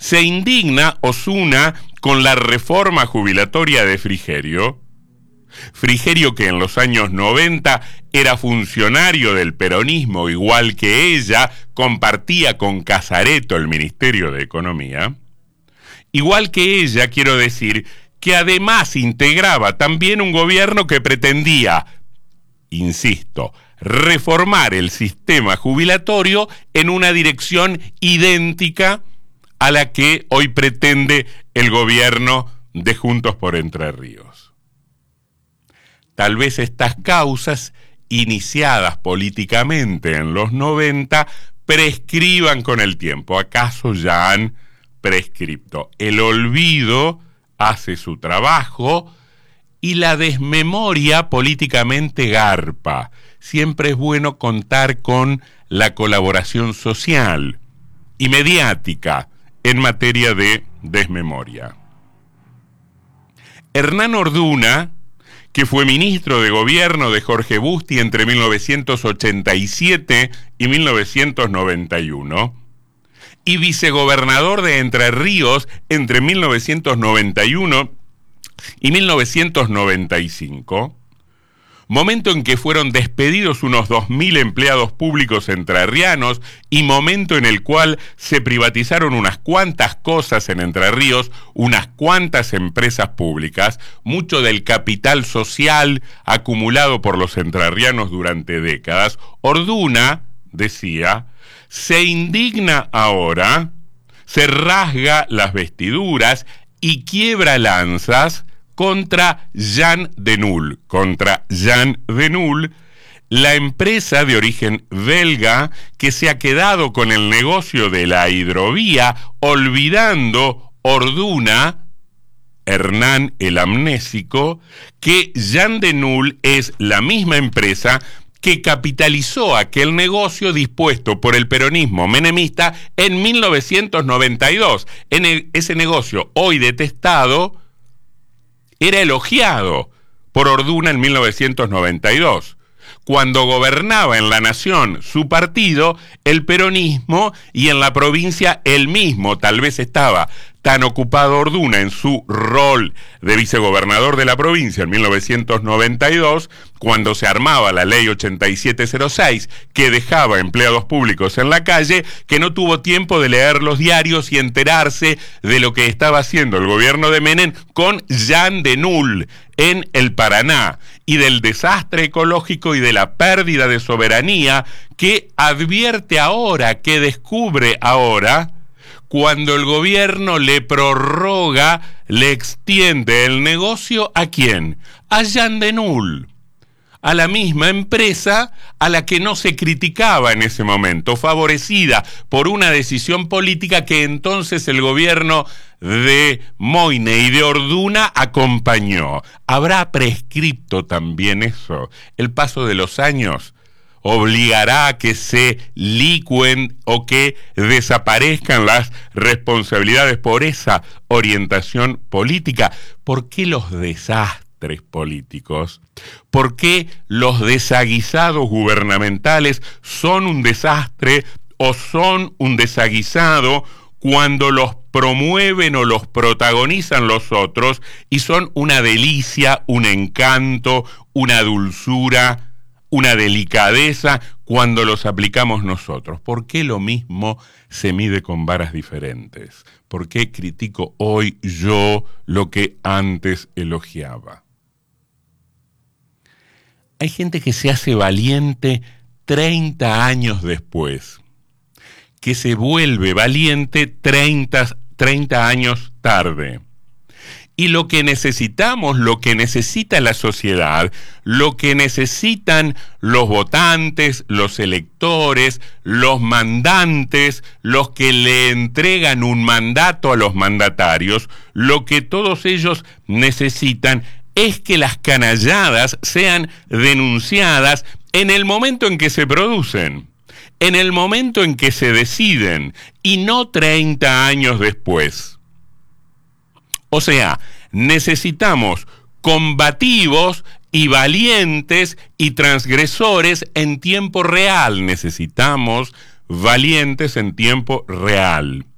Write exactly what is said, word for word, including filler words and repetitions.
Se indigna Osuna con la reforma jubilatoria de Frigerio. Frigerio, que en los años noventa era funcionario del peronismo igual que ella, compartía con Casareto el Ministerio de Economía. Igual que ella, quiero decir, que además integraba también un gobierno que pretendía, insisto, reformar el sistema jubilatorio en una dirección idéntica a la que hoy pretende el gobierno de Juntos por Entre Ríos. Tal vez estas causas, iniciadas políticamente en los noventa, prescriban con el tiempo. ¿Acaso ya han prescripto? El olvido hace su trabajo y la desmemoria políticamente garpa. Siempre es bueno contar con la colaboración social y mediática en materia de desmemoria. Hernán Orduna, que fue ministro de gobierno de Jorge Busti entre mil novecientos ochenta y siete y mil novecientos noventa y uno, y vicegobernador de Entre Ríos entre mil novecientos noventa y uno y mil novecientos noventa y cinco, momento en que fueron despedidos unos dos mil empleados públicos entrerrianos y momento en el cual se privatizaron unas cuantas cosas en Entre Ríos, unas cuantas empresas públicas, mucho del capital social acumulado por los entrerrianos durante décadas. Orduna, decía, se indigna ahora, se rasga las vestiduras y quiebra lanzas contra Jan de Nul, contra Jan de Nul, la empresa de origen belga que se ha quedado con el negocio de la hidrovía, olvidando Orduna, Hernán el amnésico, que Jan de Nul es la misma empresa que capitalizó aquel negocio dispuesto por el peronismo menemista en mil novecientos noventa y dos. En el, ese negocio, hoy detestado, era elogiado por Orduna en mil novecientos noventa y dos. Cuando gobernaba en la nación su partido, el peronismo, y en la provincia él mismo, tal vez estaba tan ocupado Orduna en su rol de vicegobernador de la provincia en mil novecientos noventa y dos, cuando se armaba la ley ochenta y siete cero seis, que dejaba empleados públicos en la calle, que no tuvo tiempo de leer los diarios y enterarse de lo que estaba haciendo el gobierno de Menem con Jan de Nul en el Paraná, y del desastre ecológico y de la pérdida de soberanía que advierte ahora, que descubre ahora, cuando el gobierno le prorroga, le extiende el negocio, ¿a quién? A Jan de Nul, a la misma empresa a la que no se criticaba en ese momento, favorecida por una decisión política que entonces el gobierno de Moyne y de Orduna acompañó. ¿Habrá prescripto también eso? El paso de los años obligará a que se licúen o que desaparezcan las responsabilidades por esa orientación política. ¿Por qué los desastres políticos? ¿Por qué los desaguisados gubernamentales son un desastre o son un desaguisado cuando los promueven o los protagonizan los otros y son una delicia, un encanto, una dulzura, una delicadeza cuando los aplicamos nosotros? ¿Por qué lo mismo se mide con varas diferentes? ¿Por qué critico hoy yo lo que antes elogiaba? Hay gente que se hace valiente treinta años después, que se vuelve valiente treinta, treinta años tarde. Y lo que necesitamos, lo que necesita la sociedad, lo que necesitan los votantes, los electores, los mandantes, los que le entregan un mandato a los mandatarios, lo que todos ellos necesitan es que las canalladas sean denunciadas en el momento en que se producen, en el momento en que se deciden, y no treinta años después. O sea, necesitamos combativos y valientes y transgresores en tiempo real. Necesitamos valientes en tiempo real.